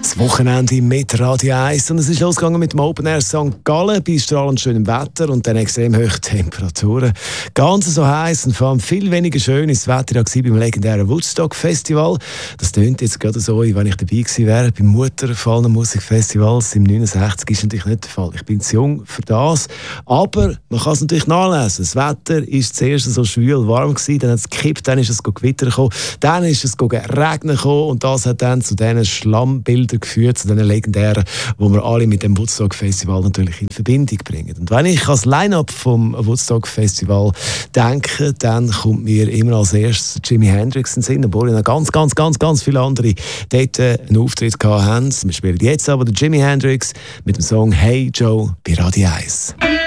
Das Wochenende mit Radio 1 und es ist losgegangen mit dem Open Air St. Gallen bei strahlend schönem Wetter und dann extrem hohen Temperaturen. Ganz so heiß und vor allem viel weniger schön ist das Wetter beim legendären Woodstock Festival. Das tönt jetzt gerade so, wenn ich dabei gewesen wäre beim Mutterfallen Musikfestivals im 69 ist natürlich nicht der Fall. Ich bin zu jung für das, aber man kann es natürlich nachlesen. Das Wetter ist zuerst so schwül warm gewesen, dann hat es gekippt, dann ist es gewittert gekommen, dann ist es regnen gekommen und das hat dann zu diesen Schlammbildern geführt, zu diesen legendären, die wir alle mit dem Woodstock Festival natürlich in Verbindung bringen. Und wenn ich an das Line-Up vom Woodstock Festival denke, dann kommt mir immer als erstes Jimi Hendrix in den Sinn, obwohl noch ganz viele andere dort einen Auftritt hatten. Wir spielen jetzt aber den Jimi Hendrix mit dem Song «Hey Joe» bei Radio 1.